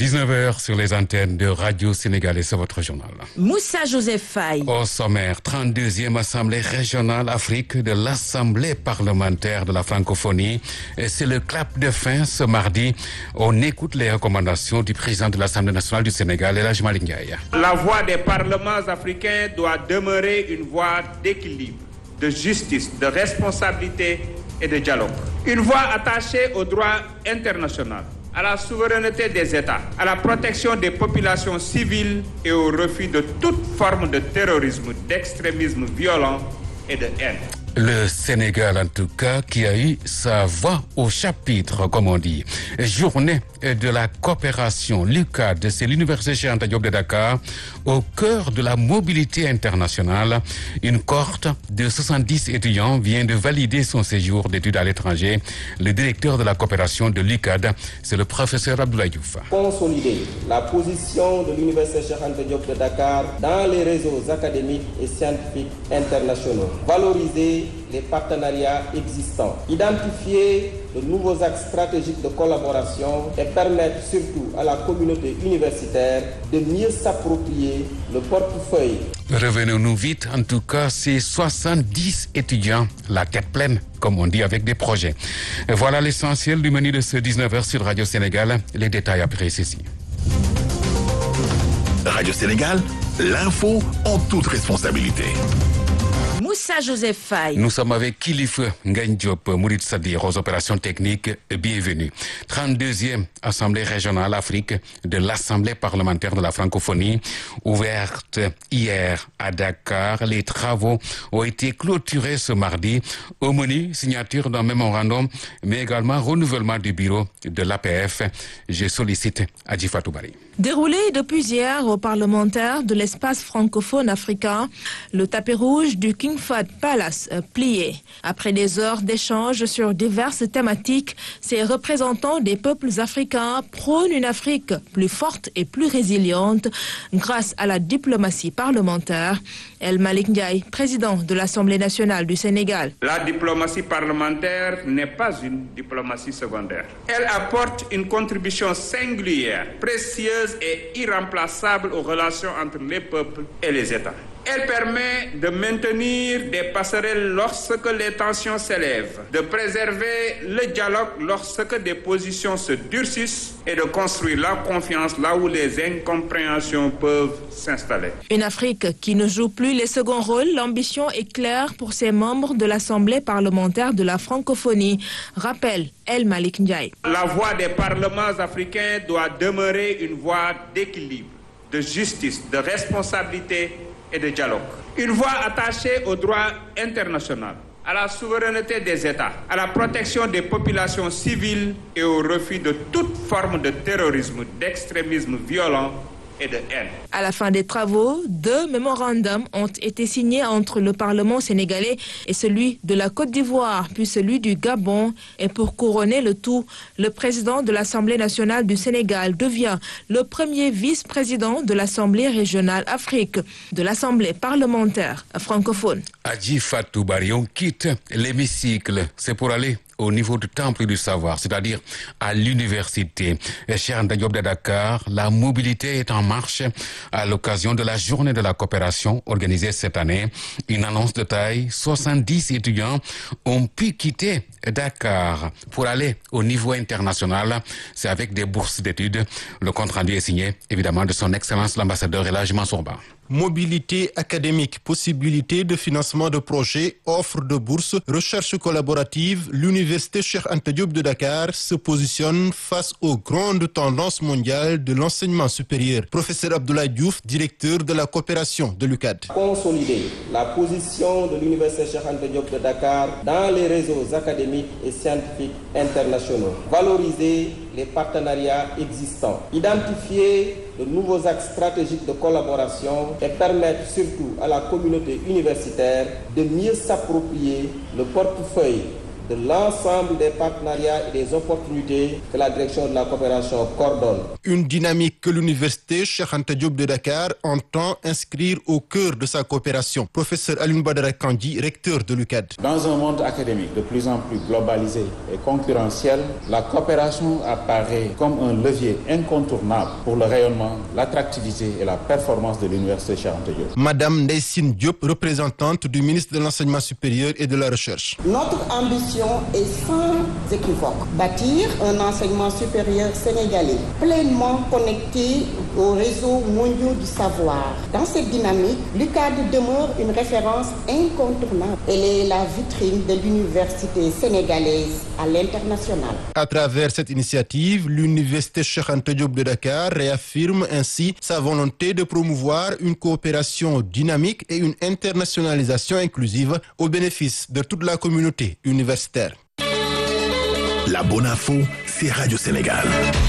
19h sur les antennes de Radio Sénégal et c'est votre journal. Moussa Joseph Faye. Au sommaire, 32e Assemblée régionale Afrique de l'Assemblée parlementaire de la francophonie. Et c'est le clap de fin ce mardi. On écoute les recommandations du président de l'Assemblée nationale du Sénégal, El Hadji Malick Ndiaye. La voix des parlements africains doit demeurer une voix d'équilibre, de justice, de responsabilité et de dialogue. Une voix attachée au droit international, à la souveraineté des États, à la protection des populations civiles et au refus de toute forme de terrorisme, d'extrémisme violent et de haine. Le Sénégal, en tout cas, qui a eu sa voix au chapitre, comme on dit. Journée de la coopération, l'UCAD, c'est l'Université Cheikh Anta Diop de Dakar, au cœur de la mobilité internationale. Une cohorte de 70 étudiants vient de valider son séjour d'études à l'étranger. Le directeur de la coopération de l'UCAD, c'est le professeur Abdoulaye Diouf. Consolider la position de l'Université Cheikh Anta Diop de Dakar dans les réseaux académiques et scientifiques internationaux. Valoriser les partenariats existants, identifier de nouveaux axes stratégiques de collaboration et permettre surtout à la communauté universitaire de mieux s'approprier le portefeuille. Revenons-nous vite, en tout cas, c'est 70 étudiants, la tête pleine, comme on dit, avec des projets. Et voilà l'essentiel du menu de ce 19h sur Radio Sénégal. Les détails après ceci. Radio Sénégal, l'info en toute responsabilité. Moussa Joseph Faye. Nous sommes avec Kilifeu Ngagne Diop, Mourid Sadir aux opérations techniques. Bienvenue. 32e Assemblée régionale Afrique de l'Assemblée parlementaire de la francophonie, ouverte hier à Dakar. Les travaux ont été clôturés ce mardi. Au menu, signature d'un mémorandum, mais également renouvellement du bureau de l'APF. Je sollicite Adji Fatou Bari. Déroulé depuis hier aux parlementaires de l'espace francophone africain, le tapis rouge du King Fahd Palace plié. Après des heures d'échanges sur diverses thématiques, ces représentants des peuples africains prônent une Afrique plus forte et plus résiliente grâce à la diplomatie parlementaire. El Malick Ndiaye, président de l'Assemblée nationale du Sénégal. La diplomatie parlementaire n'est pas une diplomatie secondaire. Elle apporte une contribution singulière, précieuse et irremplaçable aux relations entre les peuples et les États. Elle permet de maintenir des passerelles lorsque les tensions s'élèvent, de préserver le dialogue lorsque des positions se durcissent et de construire la confiance là où les incompréhensions peuvent s'installer. Une Afrique qui ne joue plus les seconds rôles, l'ambition est claire pour ses membres de l'Assemblée parlementaire de la francophonie, rappelle El Malick Ndiaye. La voix des parlements africains doit demeurer une voix d'équilibre, de justice, de responsabilité et de dialogue. Une voix attachée au droit international, à la souveraineté des États, à la protection des populations civiles et au refus de toute forme de terrorisme, d'extrémisme violent et de haine. À la fin des travaux, 2 mémorandums ont été signés entre le Parlement sénégalais et celui de la Côte d'Ivoire, puis celui du Gabon. Et pour couronner le tout, le président de l'Assemblée nationale du Sénégal devient le premier vice-président de l'Assemblée régionale Afrique, de l'Assemblée parlementaire francophone. Adji Fatou Bari, on quitte l'hémicycle. C'est pour aller au niveau du temple du savoir, c'est-à-dire à l'université Cheikh Anta Diop de Dakar. La mobilité est en marche à l'occasion de la journée de la coopération organisée cette année. Une annonce de taille, 70 étudiants ont pu quitter Dakar pour aller au niveau international. C'est avec des bourses d'études. Le compte rendu est signé, évidemment, de son Excellence l'ambassadeur El Hadji Mansour Ba. Mobilité académique, possibilité de financement de projets, offre de bourses, recherche collaborative, l'université Cheikh Anta Diop de Dakar se positionne face aux grandes tendances mondiales de l'enseignement supérieur. Professeur Abdoulaye Diouf, directeur de la coopération de l'UCAD. Consolider la position de l'université Cheikh Anta Diop de Dakar dans les réseaux académiques et scientifiques internationaux. Valoriser les partenariats existants. Identifier de nouveaux axes stratégiques de collaboration et permettre surtout à la communauté universitaire de mieux s'approprier le portefeuille de l'ensemble des partenariats et des opportunités que la direction de la coopération coordonne. Une dynamique que l'université Cheikh Anta Diop de Dakar entend inscrire au cœur de sa coopération. Professeur Alioune Badara Kandji, recteur de l'UCAD. Dans un monde académique de plus en plus globalisé et concurrentiel, la coopération apparaît comme un levier incontournable pour le rayonnement, l'attractivité et la performance de l'université Cheikh Anta Diop. Madame Ndeyssine Diop, représentante du ministre de l'Enseignement supérieur et de la Recherche. Notre ambition est sans équivoque. Bâtir un enseignement supérieur sénégalais pleinement connecté aux réseaux mondiaux du savoir. Dans cette dynamique, l'UCAD demeure une référence incontournable. Elle est la vitrine de l'université sénégalaise à l'international. À travers cette initiative, l'université Cheikh Anta Diop de Dakar réaffirme ainsi sa volonté de promouvoir une coopération dynamique et une internationalisation inclusive au bénéfice de toute la communauté universitaire. La bonne info, c'est Radio Sénégal.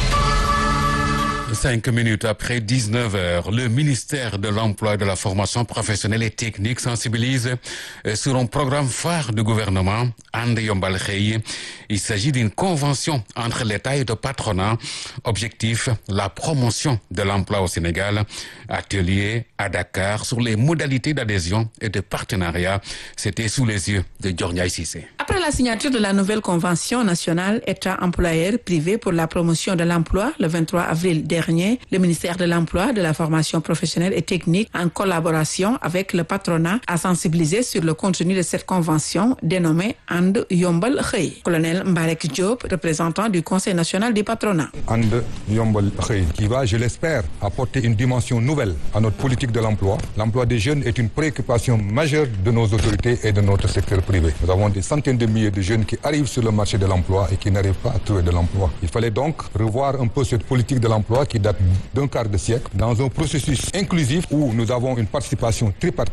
5 minutes après 19h, le ministère de l'Emploi et de la Formation professionnelle et technique sensibilise sur un programme phare du gouvernement, And Yombal Xëy. Il s'agit d'une convention entre l'État et le patronat. Objectif, la promotion de l'emploi au Sénégal. Atelier à Dakar sur les modalités d'adhésion et de partenariat. C'était sous les yeux de Diornia Cissé. Après la signature de la nouvelle convention nationale État-employeur privé pour la promotion de l'emploi le 23 avril dernier, le ministère de l'Emploi, de la Formation professionnelle et technique, en collaboration avec le patronat, a sensibilisé sur le contenu de cette convention dénommée And Yombal Xëy. Colonel Mbarek Diop, représentant du Conseil national du patronat. And Yombal Xëy, qui va, je l'espère, apporter une dimension nouvelle à notre politique de l'emploi. L'emploi des jeunes est une préoccupation majeure de nos autorités et de notre secteur privé. Nous avons des centaines de milliers de jeunes qui arrivent sur le marché de l'emploi et qui n'arrivent pas à trouver de l'emploi. Il fallait donc revoir un peu cette politique de l'emploi qui date d'un quart de siècle dans un processus inclusif où nous avons une participation tripartite